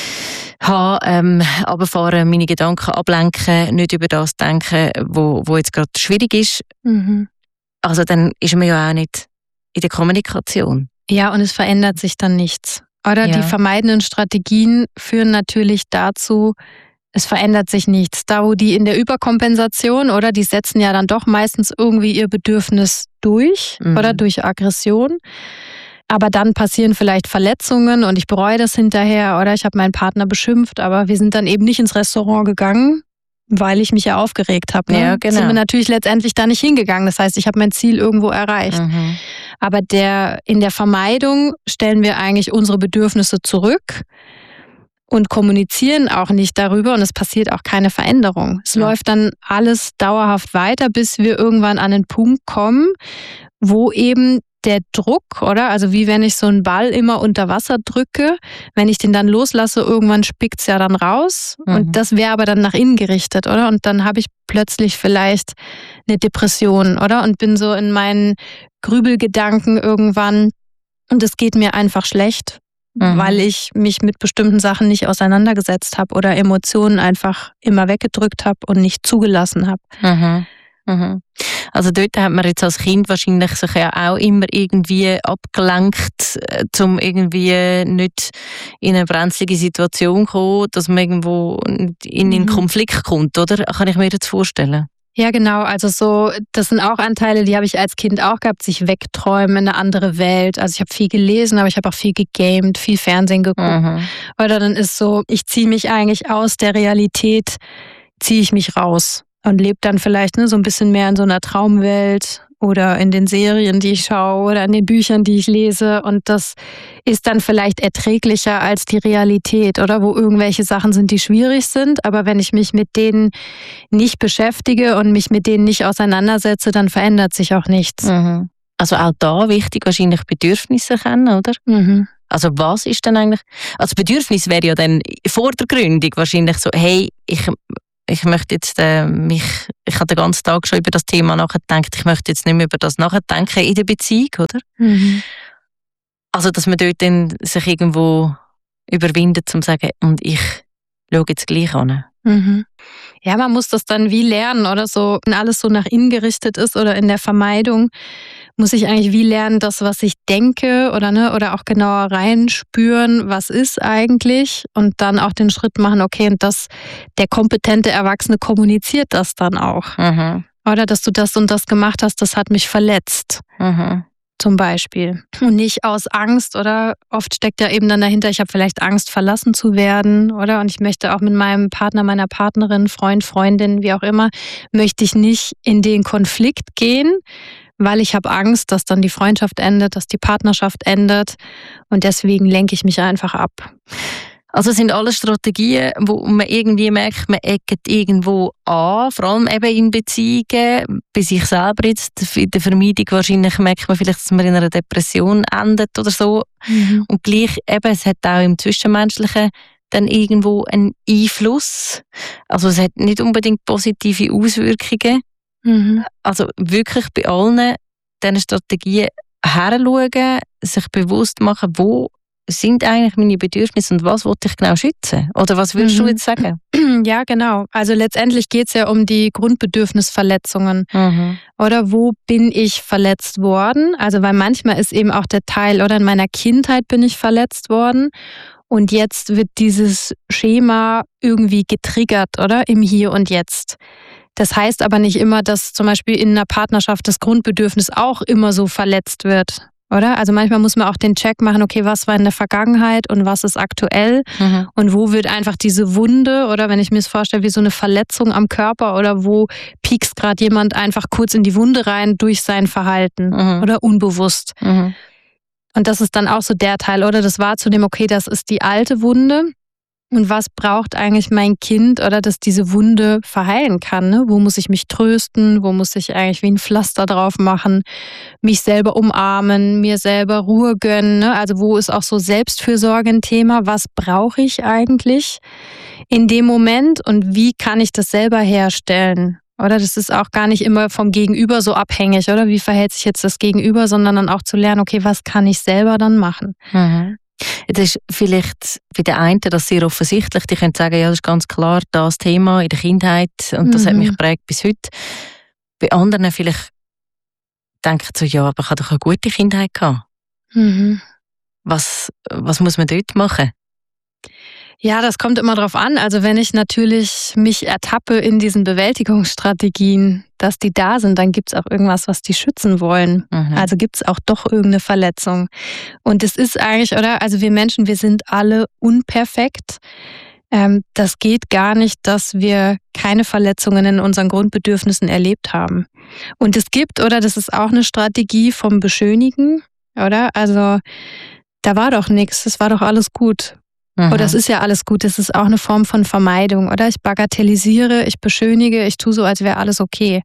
runterfahren, meine Gedanken ablenken, nicht über das denken, wo jetzt gerade schwierig ist. Also dann ist man ja auch nicht in der Kommunikation. Ja, und es verändert sich dann nichts. Oder die vermeidenden Strategien führen natürlich dazu, es verändert sich nichts. Da, wo die in der Überkompensation, oder die setzen ja dann doch meistens irgendwie ihr Bedürfnis durch, oder durch Aggression. Aber dann passieren vielleicht Verletzungen und ich bereue das hinterher, oder ich habe meinen Partner beschimpft, aber wir sind dann eben nicht ins Restaurant gegangen, weil ich mich ja aufgeregt habe. Ne? Ja, genau. Sind wir natürlich letztendlich da nicht hingegangen. Das heißt, ich habe mein Ziel irgendwo erreicht. Aber in der Vermeidung stellen wir eigentlich unsere Bedürfnisse zurück und kommunizieren auch nicht darüber und es passiert auch keine Veränderung. Es läuft dann alles dauerhaft weiter, bis wir irgendwann an den Punkt kommen, wo eben der Druck, oder? Also wie wenn ich so einen Ball immer unter Wasser drücke, wenn ich den dann loslasse, irgendwann spickt's ja dann raus und das wäre aber dann nach innen gerichtet, oder? Und dann habe ich plötzlich vielleicht eine Depression, oder? Und bin so in meinen Grübelgedanken irgendwann und es geht mir einfach schlecht, weil ich mich mit bestimmten Sachen nicht auseinandergesetzt habe oder Emotionen einfach immer weggedrückt habe und nicht zugelassen habe. Also dort hat man jetzt als Kind wahrscheinlich sich ja auch immer irgendwie abgelenkt, um irgendwie nicht in eine brenzlige Situation zu kommen, dass man irgendwo in einen Konflikt kommt, oder? Kann ich mir das vorstellen? Ja, genau. Also so, das sind auch Anteile, die habe ich als Kind auch gehabt, sich wegträumen in eine andere Welt. Also ich habe viel gelesen, aber ich habe auch viel gegamed, viel Fernsehen geguckt. Oder dann ist so, ich ziehe mich eigentlich aus der Realität, ziehe ich mich raus. Und lebt dann vielleicht so ein bisschen mehr in so einer Traumwelt oder in den Serien, die ich schaue oder in den Büchern, die ich lese. Und das ist dann vielleicht erträglicher als die Realität, oder? Wo irgendwelche Sachen sind, die schwierig sind. Aber wenn ich mich mit denen nicht beschäftige und mich mit denen nicht auseinandersetze, dann verändert sich auch nichts. Mhm. Also auch da wichtig wahrscheinlich Bedürfnisse kennen, oder? Mhm. Also was ist denn eigentlich... Also Bedürfnis wäre ja dann vordergründig wahrscheinlich so, hey, ich möchte jetzt ich habe den ganzen Tag schon über das Thema nachgedacht, ich möchte jetzt nicht mehr über das nachdenken in der Beziehung, oder? Mhm. Also dass man dort dann sich irgendwo überwindet, um zu sagen, und ich schaue jetzt gleich an. Mhm. Ja, man muss das dann wie lernen, oder so, wenn alles so nach innen gerichtet ist oder in der Vermeidung, muss ich eigentlich wie lernen, das, was ich denke oder auch genauer reinspüren, was ist eigentlich, und dann auch den Schritt machen, okay, und der kompetente Erwachsene kommuniziert das dann auch. Mhm. Oder dass du das und das gemacht hast, das hat mich verletzt. Mhm. Zum Beispiel. Und nicht aus Angst, oder? Oft steckt ja eben dann dahinter, ich habe vielleicht Angst, verlassen zu werden, oder? Und ich möchte auch mit meinem Partner, meiner Partnerin, Freund, Freundin, wie auch immer, möchte ich nicht in den Konflikt gehen, weil ich habe Angst, dass dann die Freundschaft endet, dass die Partnerschaft endet. Und deswegen lenke ich mich einfach ab. Also sind alles Strategien, wo man irgendwie merkt, man eckt irgendwo an, vor allem eben in Beziehungen, bei sich selber jetzt, in der Vermeidung wahrscheinlich merkt man vielleicht, dass man in einer Depression endet oder so. Mhm. Und gleich eben, es hat auch im Zwischenmenschlichen dann irgendwo einen Einfluss. Also es hat nicht unbedingt positive Auswirkungen. Mhm. Also wirklich bei allen diesen Strategien herschauen, sich bewusst machen, wo sind eigentlich meine Bedürfnisse und was wollte ich genau schützen? Oder was würdest du jetzt sagen? Ja, genau. Also letztendlich geht es ja um die Grundbedürfnisverletzungen. Mhm. Oder wo bin ich verletzt worden? Also weil manchmal ist eben auch der Teil, oder in meiner Kindheit bin ich verletzt worden und jetzt wird dieses Schema irgendwie getriggert, oder? Im Hier und Jetzt. Das heißt aber nicht immer, dass zum Beispiel in einer Partnerschaft das Grundbedürfnis auch immer so verletzt wird. Oder? Also manchmal muss man auch den Check machen, okay, was war in der Vergangenheit und was ist aktuell und wo wird einfach diese Wunde, oder wenn ich mir das vorstelle, wie so eine Verletzung am Körper, oder wo piekst gerade jemand einfach kurz in die Wunde rein durch sein Verhalten oder unbewusst. Und das ist dann auch so der Teil, oder das wahrzunehmen, okay, das ist die alte Wunde. Und was braucht eigentlich mein Kind, oder dass diese Wunde verheilen kann? Ne? Wo muss ich mich trösten? Wo muss ich eigentlich wie ein Pflaster drauf machen? Mich selber umarmen, mir selber Ruhe gönnen. Ne? Also wo ist auch so Selbstfürsorge ein Thema? Was brauche ich eigentlich in dem Moment? Und wie kann ich das selber herstellen? Oder das ist auch gar nicht immer vom Gegenüber so abhängig, oder? Wie verhält sich jetzt das Gegenüber? Sondern dann auch zu lernen, okay, was kann ich selber dann machen? Mhm. Das ist vielleicht bei den einen das sehr offensichtlich. Die können sagen, ja, das ist ganz klar das Thema in der Kindheit und das hat mich geprägt bis heute. Bei anderen vielleicht denken so, ja, aber ich habe doch eine gute Kindheit gehabt. Mhm. Was muss man dort machen? Ja, das kommt immer drauf an. Also wenn ich natürlich mich ertappe in diesen Bewältigungsstrategien, dass die da sind, dann gibt es auch irgendwas, was die schützen wollen. Also gibt es auch doch irgendeine Verletzung. Und es ist eigentlich, oder? Also wir Menschen, wir sind alle unperfekt. Das geht gar nicht, dass wir keine Verletzungen in unseren Grundbedürfnissen erlebt haben. Und es gibt, oder das ist auch eine Strategie vom Beschönigen, oder? Also da war doch nichts, es war doch alles gut. Oder es ist ja alles gut, das ist auch eine Form von Vermeidung, oder? Ich bagatellisiere, ich beschönige, ich tue so, als wäre alles okay.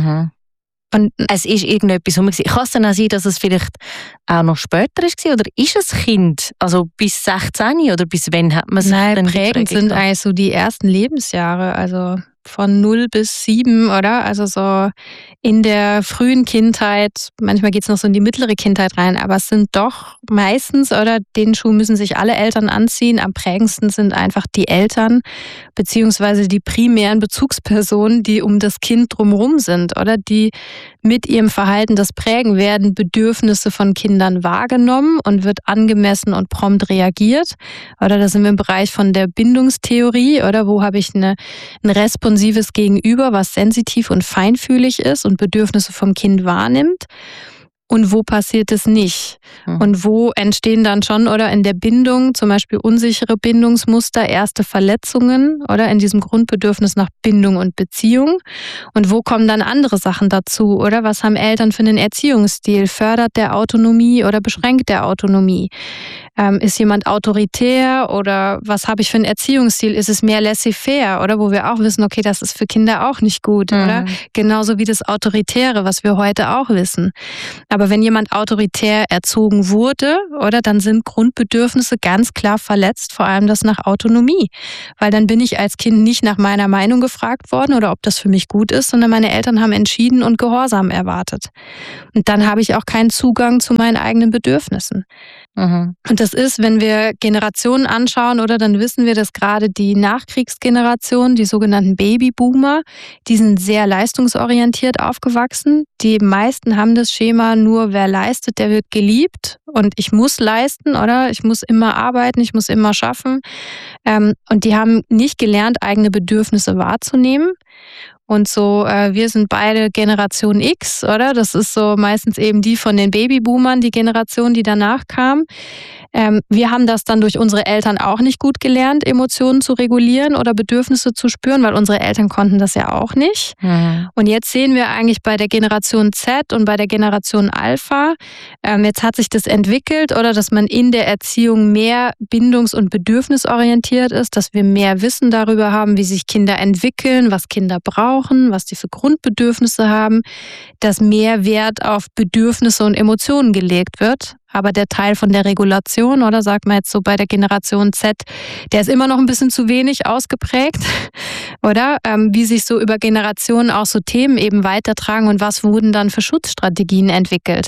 Und es ist irgendetwas rum. Kann es dann auch sein, dass es vielleicht auch noch später war? Oder ist es Kind? Also bis 16 oder bis wann hat man sich dann prägend sind eigentlich so die ersten Lebensjahre, also von 0 bis 7, oder? Also so in der frühen Kindheit, manchmal geht es noch so in die mittlere Kindheit rein, aber es sind doch meistens, oder den Schuh müssen sich alle Eltern anziehen, am prägendsten sind einfach die Eltern, beziehungsweise die primären Bezugspersonen, die um das Kind drumherum sind, oder die mit ihrem Verhalten das prägen, werden Bedürfnisse von Kindern wahrgenommen und wird angemessen und prompt reagiert. Oder da sind wir im Bereich von der Bindungstheorie, oder wo habe ich ein responsives Gegenüber, was sensitiv und feinfühlig ist und Bedürfnisse vom Kind wahrnimmt. und wo passiert es nicht? Und wo entstehen dann schon oder in der Bindung zum Beispiel unsichere Bindungsmuster, erste Verletzungen oder in diesem Grundbedürfnis nach Bindung und Beziehung? Und wo kommen dann andere Sachen dazu? Oder was haben Eltern für einen Erziehungsstil? Fördert der Autonomie oder beschränkt der Autonomie? Ist jemand autoritär oder was habe ich für einen Erziehungsstil? Ist es mehr laissez-faire oder wo wir auch wissen, okay, das ist für Kinder auch nicht gut, oder? Genauso wie das Autoritäre, was wir heute auch wissen. Aber wenn jemand autoritär erzogen wurde, oder, dann sind Grundbedürfnisse ganz klar verletzt, vor allem das nach Autonomie. Weil dann bin ich als Kind nicht nach meiner Meinung gefragt worden oder ob das für mich gut ist, sondern meine Eltern haben entschieden und Gehorsam erwartet. Und dann habe ich auch keinen Zugang zu meinen eigenen Bedürfnissen. Und das ist, wenn wir Generationen anschauen, oder, dann wissen wir, dass gerade die Nachkriegsgeneration, die sogenannten Babyboomer, die sind sehr leistungsorientiert aufgewachsen. Die meisten haben das Schema, nur wer leistet, der wird geliebt. Und ich muss leisten, oder? Ich muss immer arbeiten, ich muss immer schaffen. Und die haben nicht gelernt, eigene Bedürfnisse wahrzunehmen. Und so, wir sind beide Generation X, oder? Das ist so meistens eben die von den Babyboomern, die Generation, die danach kam. Wir haben das dann durch unsere Eltern auch nicht gut gelernt, Emotionen zu regulieren oder Bedürfnisse zu spüren, weil unsere Eltern konnten das ja auch nicht. Und jetzt sehen wir eigentlich bei der Generation Z und bei der Generation Alpha, jetzt hat sich das entwickelt, oder, dass man in der Erziehung mehr bindungs- und bedürfnisorientiert ist, dass wir mehr Wissen darüber haben, wie sich Kinder entwickeln, was Kinder brauchen, was die für Grundbedürfnisse haben, dass mehr Wert auf Bedürfnisse und Emotionen gelegt wird. Aber der Teil von der Regulation, oder, sagt man jetzt so bei der Generation Z, der ist immer noch ein bisschen zu wenig ausgeprägt, oder? Wie sich so über Generationen auch so Themen eben weitertragen und was wurden dann für Schutzstrategien entwickelt.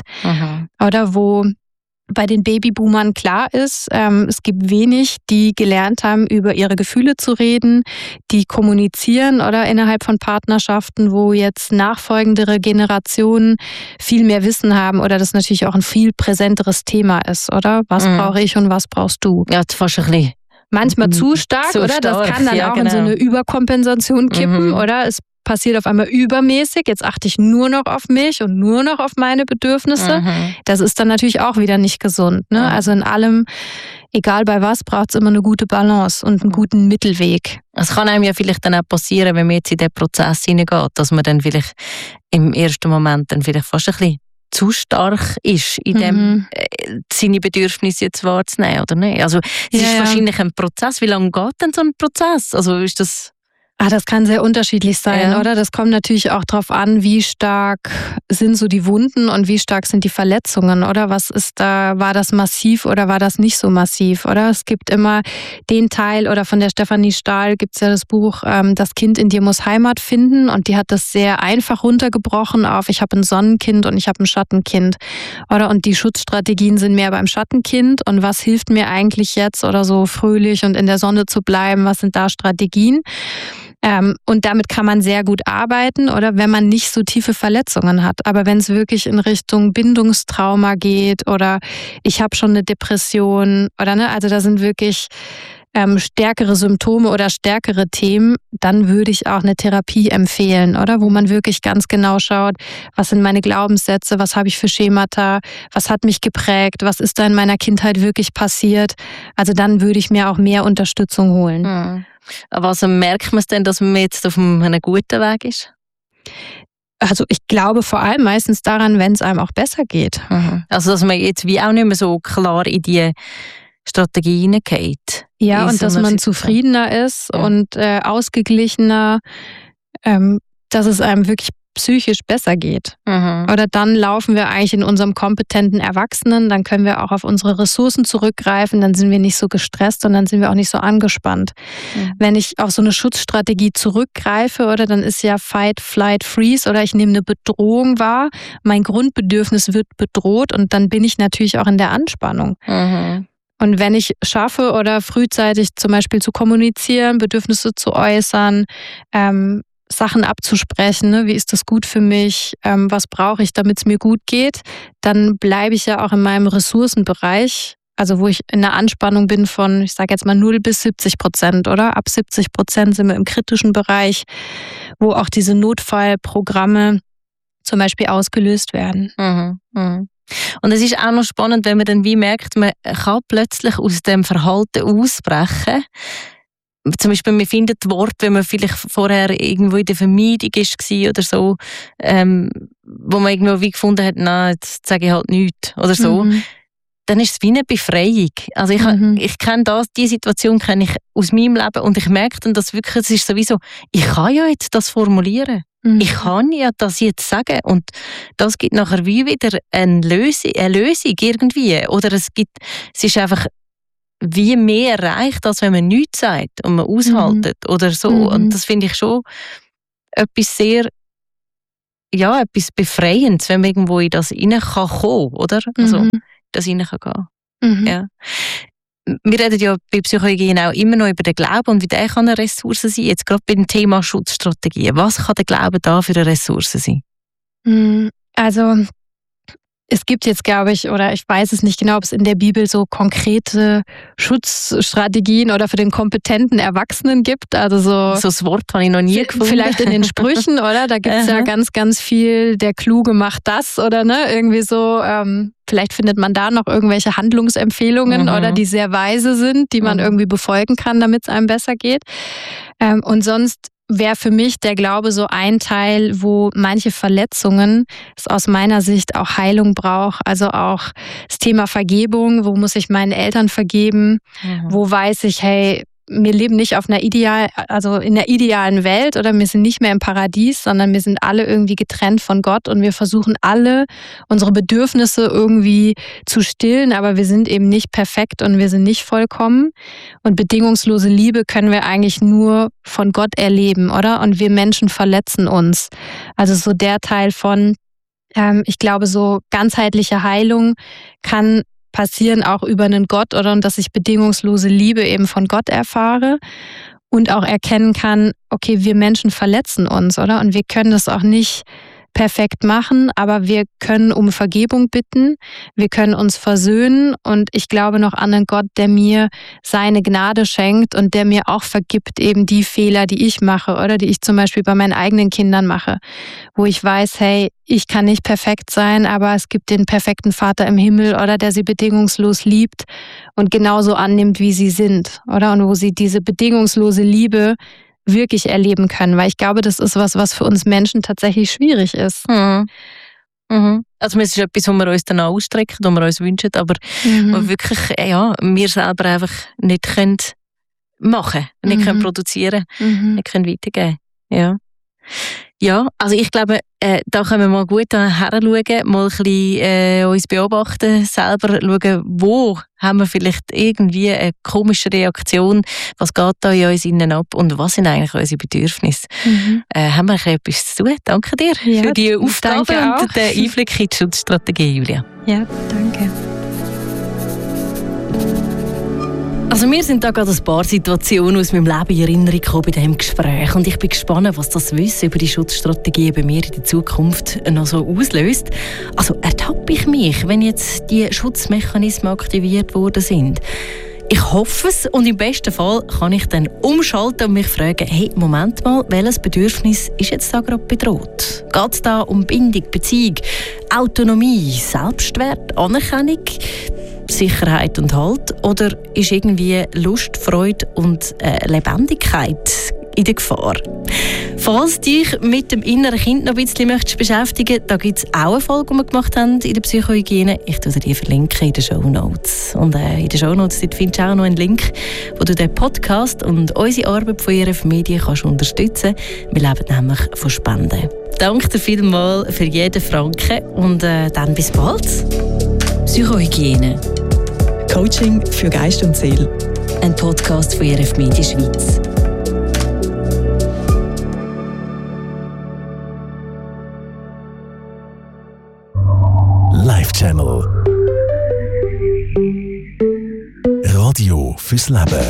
Oder wo bei den Babyboomern klar ist, es gibt wenig, die gelernt haben, über ihre Gefühle zu reden, die kommunizieren, oder, innerhalb von Partnerschaften, wo jetzt nachfolgendere Generationen viel mehr Wissen haben oder das natürlich auch ein viel präsenteres Thema ist, oder? Was brauche ich und was brauchst du? Ja, fast ein bisschen. Manchmal zu stark, oder? Das kann dann auch in so eine Überkompensation kippen, oder? Es passiert auf einmal übermäßig, jetzt achte ich nur noch auf mich und nur noch auf meine Bedürfnisse. Das ist dann natürlich auch wieder nicht gesund, ne? Also in allem, egal bei was, braucht es immer eine gute Balance und einen guten Mittelweg. Es kann einem ja vielleicht dann auch passieren, wenn man jetzt in den Prozess hineingeht, dass man dann vielleicht im ersten Moment dann vielleicht fast ein bisschen zu stark ist, in dem seine Bedürfnisse jetzt wahrzunehmen, oder nicht? Also es ist wahrscheinlich ein Prozess. Wie lange geht denn so ein Prozess? Also ist das... Das kann sehr unterschiedlich sein, oder? Das kommt natürlich auch darauf an, wie stark sind so die Wunden und wie stark sind die Verletzungen, oder? Was ist da, war das massiv oder war das nicht so massiv, oder? Es gibt immer den Teil, oder von der Stefanie Stahl gibt es ja das Buch Das Kind in dir muss Heimat finden, und die hat das sehr einfach runtergebrochen auf, ich habe ein Sonnenkind und ich habe ein Schattenkind, oder? Und die Schutzstrategien sind mehr beim Schattenkind, und was hilft mir eigentlich jetzt, oder so fröhlich und in der Sonne zu bleiben, was sind da Strategien? Und damit kann man sehr gut arbeiten, oder, wenn man nicht so tiefe Verletzungen hat. Aber wenn es wirklich in Richtung Bindungstrauma geht oder ich habe schon eine Depression, oder, ne, also da sind wirklich stärkere Symptome oder stärkere Themen, dann würde ich auch eine Therapie empfehlen, oder, wo man wirklich ganz genau schaut, was sind meine Glaubenssätze, was habe ich für Schemata, was hat mich geprägt, was ist da in meiner Kindheit wirklich passiert. Also dann würde ich mir auch mehr Unterstützung holen. Aber also merkt man es denn, dass man jetzt auf einem guten Weg ist? Also ich glaube vor allem meistens daran, wenn es einem auch besser geht. Also dass man jetzt wie auch nicht mehr so klar in die Strategie hineingeht. Ja, und dass man zufriedener ist und ausgeglichener, dass es einem wirklich psychisch besser geht. Oder dann laufen wir eigentlich in unserem kompetenten Erwachsenen, dann können wir auch auf unsere Ressourcen zurückgreifen, dann sind wir nicht so gestresst und dann sind wir auch nicht so angespannt. Wenn ich auf so eine Schutzstrategie zurückgreife, oder, dann ist ja Fight, Flight, Freeze, oder ich nehme eine Bedrohung wahr, mein Grundbedürfnis wird bedroht und dann bin ich natürlich auch in der Anspannung. Und wenn ich schaffe, oder frühzeitig zum Beispiel zu kommunizieren, Bedürfnisse zu äußern, Sachen abzusprechen, ne? Wie ist das gut für mich, was brauche ich, damit es mir gut geht, dann bleibe ich ja auch in meinem Ressourcenbereich, also wo ich in der Anspannung bin von, ich sage jetzt mal 0 bis 70%, oder? Ab 70% sind wir im kritischen Bereich, wo auch diese Notfallprogramme zum Beispiel ausgelöst werden. Und es ist auch noch spannend, wenn man dann wie merkt, man kann plötzlich aus dem Verhalten ausbrechen. Zum Beispiel, man findet Worte, wenn man vielleicht vorher irgendwo in der Vermeidung war oder so, wo man irgendwo wie gefunden hat, nein, jetzt sage ich halt nichts oder so. Dann ist es wie eine Befreiung. Also ich kenne diese Situation kenne ich aus meinem Leben und ich merke dann, dass wirklich, es ist sowieso, ich kann ja jetzt das formulieren. Ich kann ja das jetzt sagen und das gibt nachher wie wieder eine Lösung irgendwie. Oder es ist einfach wie mehr erreicht, als wenn man nichts sagt und man aushaltet oder so. Und das finde ich schon etwas sehr, ja, etwas Befreiendes, wenn man irgendwo in das hinein kann kommen, oder? Also, das hinein kann gehen. Ja. Wir reden ja bei Psychohygiene auch immer noch über den Glauben und wie der kann eine Ressource sein. Jetzt gerade beim Thema Schutzstrategien. Was kann der Glaube da für eine Ressource sein? Also es gibt jetzt, glaube ich, oder ich weiß es nicht genau, ob es in der Bibel so konkrete Schutzstrategien oder für den kompetenten Erwachsenen gibt. Also so das Wort habe ich noch nie gefunden. Vielleicht in den Sprüchen, oder? Da gibt es ja ganz, ganz viel, der Kluge macht das oder ne? Irgendwie so, vielleicht findet man da noch irgendwelche Handlungsempfehlungen oder die sehr weise sind, die man irgendwie befolgen kann, damit es einem besser geht. Und sonst wäre für mich der Glaube so ein Teil, wo manche Verletzungen es aus meiner Sicht auch Heilung braucht. Also auch das Thema Vergebung, wo muss ich meinen Eltern vergeben, wo weiß ich, hey, wir leben nicht in der idealen Welt oder wir sind nicht mehr im Paradies, sondern wir sind alle irgendwie getrennt von Gott und wir versuchen alle unsere Bedürfnisse irgendwie zu stillen, aber wir sind eben nicht perfekt und wir sind nicht vollkommen und bedingungslose Liebe können wir eigentlich nur von Gott erleben, oder? Und wir Menschen verletzen uns. Also so der Teil von, ich glaube, so ganzheitliche Heilung kann passieren auch über einen Gott oder und dass ich bedingungslose Liebe eben von Gott erfahre und auch erkennen kann, okay, wir Menschen verletzen uns, oder? Und wir können das auch nicht perfekt machen, aber wir können um Vergebung bitten, wir können uns versöhnen und ich glaube noch an einen Gott, der mir seine Gnade schenkt und der mir auch vergibt eben die Fehler, die ich mache oder die ich zum Beispiel bei meinen eigenen Kindern mache, wo ich weiß, hey, ich kann nicht perfekt sein, aber es gibt den perfekten Vater im Himmel, oder der sie bedingungslos liebt und genauso annimmt, wie sie sind, oder? Und wo sie diese bedingungslose Liebe wirklich erleben können, weil ich glaube, das ist was für uns Menschen tatsächlich schwierig ist. Also es ist etwas, was wir uns dann auch ausstrecken, was wir uns wünschen, aber wirklich, wir selber einfach nicht können machen, nicht können produzieren, nicht können weitergeben. Ja, also ich glaube, da können wir mal gut heranschauen, mal ein bisschen uns beobachten, selber schauen, wo haben wir vielleicht irgendwie eine komische Reaktion, was geht da in uns innen ab und was sind eigentlich unsere Bedürfnisse. Haben wir etwas zu tun? Danke dir für die Aufgabe und den Einblick in die Schutzstrategie, Julia. Ja, danke. Also mir sind da gerade ein paar Situationen aus meinem Leben in Erinnerung gekommen bei diesem Gespräch und ich bin gespannt, was das Wissen über die Schutzstrategie bei mir in der Zukunft noch so auslöst. Also ertappe ich mich, wenn jetzt die Schutzmechanismen aktiviert worden sind? Ich hoffe es und im besten Fall kann ich dann umschalten und mich fragen, hey, Moment mal, welches Bedürfnis ist jetzt da gerade bedroht? Geht es da um Bindung, Beziehung, Autonomie, Selbstwert, Anerkennung, Sicherheit und Halt? Oder ist irgendwie Lust, Freude und Lebendigkeit in der Gefahr? Falls dich mit dem inneren Kind noch ein bisschen beschäftigen möchtest, da gibt es auch eine Folge, die wir gemacht haben in der Psychohygiene. Ich tue dir die verlinken in den Shownotes. Und in den Shownotes findest du auch noch einen Link, wo du den Podcast und unsere Arbeit von IRF Medien kannst unterstützen kannst. Wir leben nämlich von Spenden. Danke dir vielmals für jeden Franken und dann bis bald. Psychohygiene. Coaching für Geist und Seele. Ein Podcast von IRF Medien Schweiz. Life Channel. Radio fürs Leben.